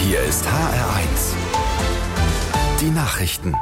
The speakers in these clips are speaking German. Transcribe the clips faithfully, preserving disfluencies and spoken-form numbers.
Hier ist H R eins. Die Nachrichten.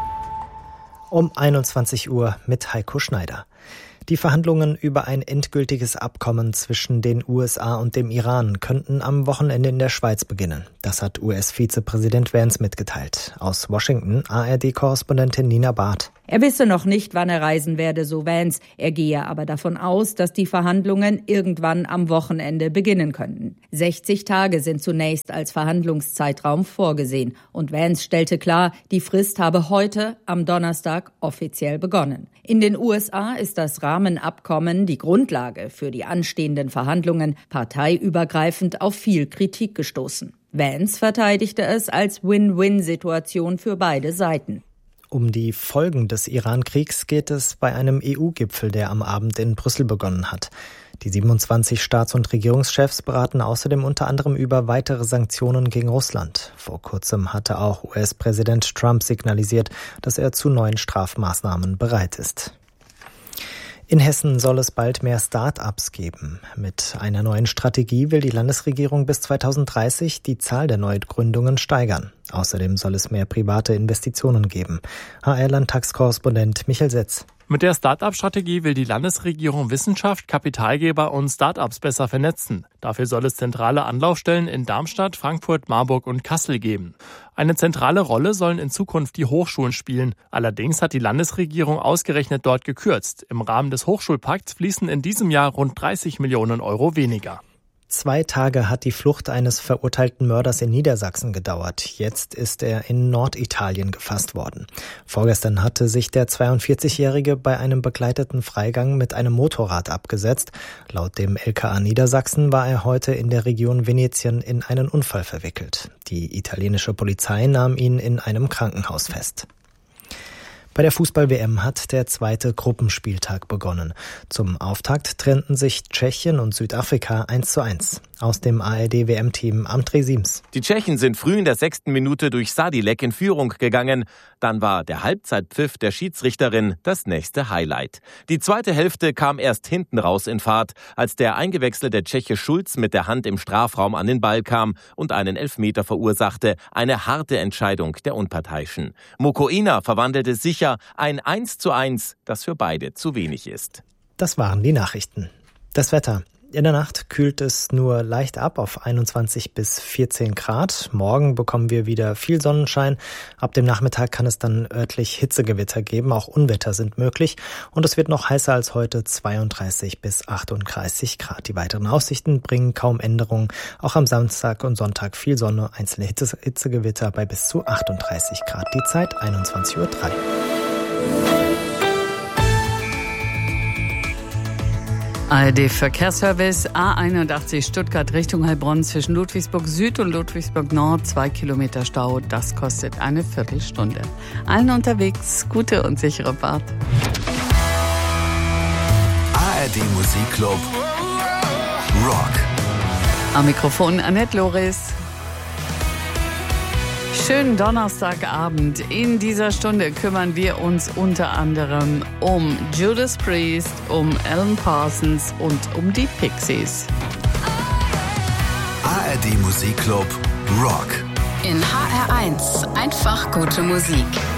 Um einundzwanzig Uhr mit Heiko Schneider. Die Verhandlungen über ein endgültiges Abkommen zwischen den U S A und dem Iran könnten am Wochenende in der Schweiz beginnen. Das hat U S-Vizepräsident Vance mitgeteilt. Aus Washington A R D-Korrespondentin Nina Barth. Er wisse noch nicht, wann er reisen werde, so Vance. Er gehe aber davon aus, dass die Verhandlungen irgendwann am Wochenende beginnen könnten. sechzig Tage sind zunächst als Verhandlungszeitraum vorgesehen. Und Vance stellte klar, die Frist habe heute, am Donnerstag, offiziell begonnen. In den U S A ist das Rahmenabkommen, die Grundlage für die anstehenden Verhandlungen, parteiübergreifend auf viel Kritik gestoßen. Vance verteidigte es als Win-Win-Situation für beide Seiten. Um die Folgen des Iran-Kriegs geht es bei einem E U-Gipfel, der am Abend in Brüssel begonnen hat. Die siebenundzwanzig Staats- und Regierungschefs beraten außerdem unter anderem über weitere Sanktionen gegen Russland. Vor kurzem hatte auch U S-Präsident Trump signalisiert, dass er zu neuen Strafmaßnahmen bereit ist. In Hessen soll es bald mehr Start-ups geben. Mit einer neuen Strategie will die Landesregierung bis zweitausenddreißig die Zahl der Neugründungen steigern. Außerdem soll es mehr private Investitionen geben. H R-Landtagskorrespondent Michael Setz. Mit der Start-up-Strategie will die Landesregierung Wissenschaft, Kapitalgeber und Start-ups besser vernetzen. Dafür soll es zentrale Anlaufstellen in Darmstadt, Frankfurt, Marburg und Kassel geben. Eine zentrale Rolle sollen in Zukunft die Hochschulen spielen. Allerdings hat die Landesregierung ausgerechnet dort gekürzt. Im Rahmen des Hochschulpakts fließen in diesem Jahr rund dreißig Millionen Euro weniger. Zwei Tage hat die Flucht eines verurteilten Mörders in Niedersachsen gedauert. Jetzt ist er in Norditalien gefasst worden. Vorgestern hatte sich der zweiundvierzigjährige bei einem begleiteten Freigang mit einem Motorrad abgesetzt. Laut dem L K A Niedersachsen war er heute in der Region Venetien in einen Unfall verwickelt. Die italienische Polizei nahm ihn in einem Krankenhaus fest. Bei der Fußball-W M hat der zweite Gruppenspieltag begonnen. Zum Auftakt trennten sich Tschechien und Südafrika eins zu eins. Aus dem A R D-W M-Team Amdrej Siems. Die Tschechen sind früh in der sechsten Minute durch Sadilek in Führung gegangen. Dann war der Halbzeitpfiff der Schiedsrichterin das nächste Highlight. Die zweite Hälfte kam erst hinten raus in Fahrt, als der eingewechselte Tscheche Schulz mit der Hand im Strafraum an den Ball kam und einen Elfmeter verursachte. Eine harte Entscheidung der Unparteiischen. Mokoena verwandelte sicher ein eins zu eins, das für beide zu wenig ist. Das waren die Nachrichten. Das Wetter. In der Nacht kühlt es nur leicht ab auf einundzwanzig bis vierzehn Grad. Morgen bekommen wir wieder viel Sonnenschein. Ab dem Nachmittag kann es dann örtlich Hitzegewitter geben. Auch Unwetter sind möglich. Und es wird noch heißer als heute, zweiunddreißig bis achtunddreißig Grad. Die weiteren Aussichten bringen kaum Änderungen. Auch am Samstag und Sonntag viel Sonne, einzelne Hitze, Hitzegewitter bei bis zu achtunddreißig Grad. Die Zeit einundzwanzig Uhr drei. A R D-Verkehrsservice A einundachtzig Stuttgart Richtung Heilbronn zwischen Ludwigsburg Süd und Ludwigsburg Nord. Zwei Kilometer Stau, das kostet eine Viertelstunde. Allen unterwegs gute und sichere Fahrt. A R D Musikclub Rock. Am Mikrofon Annette Loris. Schönen Donnerstagabend. In dieser Stunde kümmern wir uns unter anderem um Judas Priest, um Alan Parsons und um die Pixies. A R D Musikclub Rock. In H R eins einfach gute Musik.